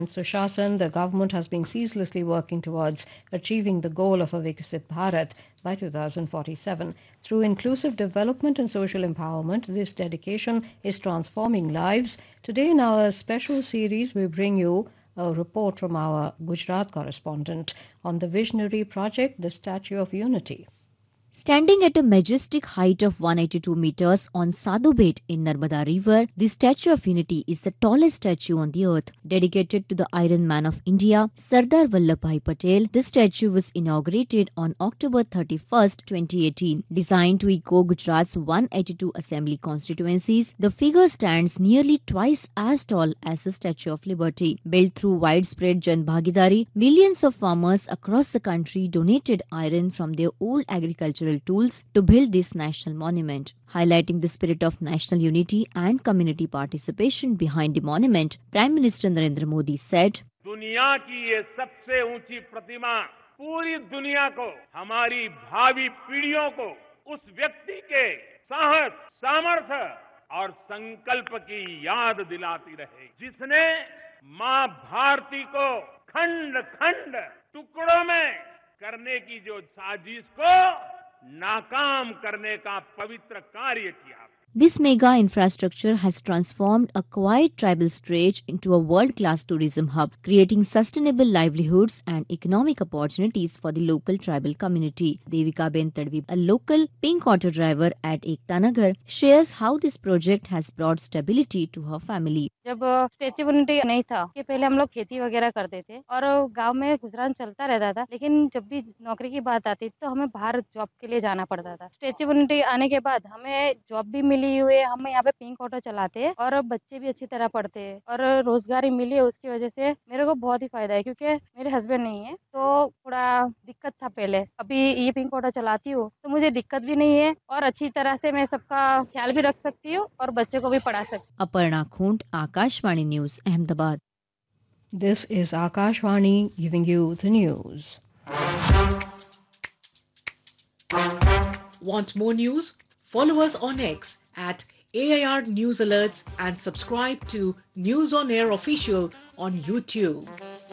Sushashan, the government has been ceaselessly working towards achieving the goal of a Viksit Bharat by 2047. Through inclusive development and social empowerment, this dedication is transforming lives. Today, in our special series, we bring you a report from our Gujarat correspondent on the visionary project, the Statue of Unity. Standing at a majestic height of 182 meters on Sadhu Bet in Narmada River, the Statue of Unity is the tallest statue on the earth. Dedicated to the Iron Man of India, Sardar Vallabhbhai Patel, the statue was inaugurated on October 31st, 2018. Designed to echo Gujarat's 182 assembly constituencies, the figure stands nearly twice as tall as the Statue of Liberty. Built through widespread Jan Bhagidari, millions of farmers across the country donated iron from their old agricultural tools to build this national monument. Highlighting the spirit of national unity and community participation behind the monument, Prime Minister Narendra Modi said, दुनिया की ये सबसे ऊंची प्रतिमा पूरी दुनिया को, हमारी भावी पीढ़ियों को उस व्यक्ति के साहस, सामर्थ्य और संकल्प की याद दिलाती रहे, जिसने मां भारती को खंड-खंड टुकड़ों में करने की जो साजिश को नाकाम करने का पवित्र कार्य किया। This mega infrastructure has transformed a quiet tribal stretch into a world-class tourism hub, creating sustainable livelihoods and economic opportunities for the local tribal community. Devika Ben Tadvi, a local pink auto driver at Ekta shares how this project has brought stability to her family. जब statue of unity नहीं था कि पहले हम लोग खेती वगैरह करते थे और गांव में गुजरान चलता रहता था, लेकिन जब भी नौकरी की बात आती तो हमें बाहर जॉब के लिए जाना पड़ता था। स्टैच्यू ऑफ यूनिटी आने के बाद हमें जॉब भी मिली हुई है, हम यहाँ पे पिंक ऑटो चलाते हैं और बच्चे भी अच्छी तरह पढ़ते हैं और रोजगारी मिली है। उसकी वजह से मेरे को बहुत ही फायदा है, क्योंकि मेरे हस्बैंड नहीं है तो थोड़ा दिक्कत था पहले। अभी ये पिंक ऑटो चलाती हूँ तो मुझे दिक्कत भी नहीं है और अच्छी तरह से मैं सबका ख्याल भी रख सकती हूँ और बच्चे को भी पढ़ा सकती हूँ। Aparna Khund, Akashvani News, Ahmedabad. This is Akashvani giving you the news. Want more news? Follow us on X at AIR News Alerts and subscribe to News on Air Official on YouTube.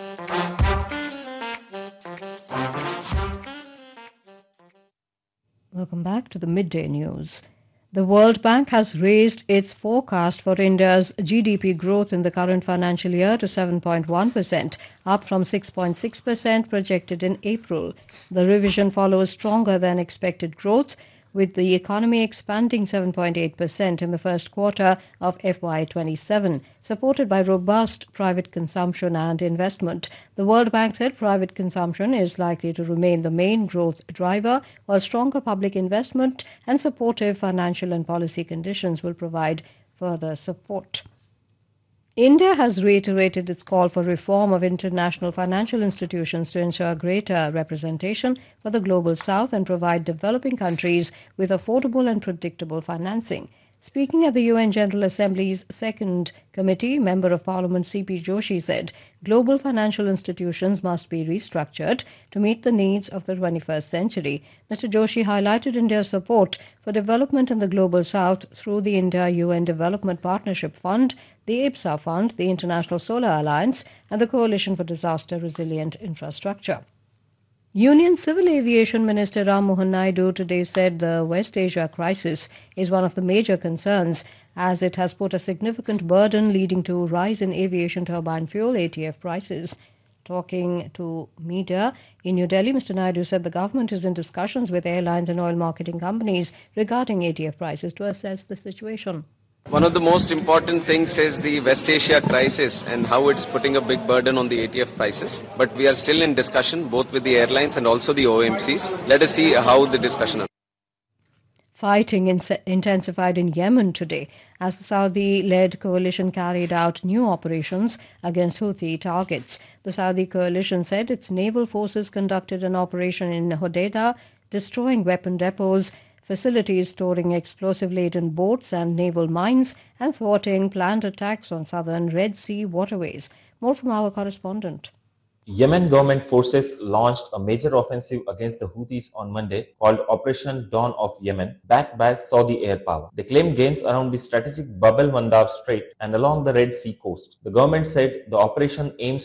Welcome back to the midday news. The World Bank has raised its forecast for India's GDP growth in the current financial year to 7.1%, up from 6.6% projected in April. The revision follows stronger than expected growth, with the economy expanding 7.8% in the first quarter of FY27, supported by robust private consumption and investment. The World Bank said private consumption is likely to remain the main growth driver, while stronger public investment and supportive financial and policy conditions will provide further support. India has reiterated its call for reform of international financial institutions to ensure greater representation for the global south and provide developing countries with affordable and predictable financing. Speaking at the UN General Assembly's Second Committee, Member of Parliament C.P. Joshi said global financial institutions must be restructured to meet the needs of the 21st century. Mr. Joshi highlighted India's support for development in the global south through the India-UN Development Partnership Fund, the IPSA Fund, the International Solar Alliance, and the Coalition for Disaster Resilient Infrastructure. Union Civil Aviation Minister Ram Mohan Naidu today said the West Asia crisis is one of the major concerns, as it has put a significant burden leading to a rise in aviation turbine fuel ATF prices. Talking to media in New Delhi, Mr. Naidu said the government is in discussions with airlines and oil marketing companies regarding ATF prices to assess the situation. One of the most important things is the West Asia crisis and how it's putting a big burden on the ATF prices. But we are still in discussion both with the airlines and also the OMCs. Let us see how the discussion unfolds. Fighting intensified in Yemen today as the Saudi-led coalition carried out new operations against Houthi targets. The Saudi coalition said its naval forces conducted an operation in Hodeidah, destroying weapon depots, facilities storing explosive-laden boats and naval mines, and thwarting planned attacks on southern Red Sea waterways. More from our correspondent. Yemen government forces launched a major offensive against the Houthis on Monday called Operation Dawn of Yemen, backed by Saudi air power. They claimed gains around the strategic Bab el Mandab Strait and along the Red Sea coast. The government said the operation aims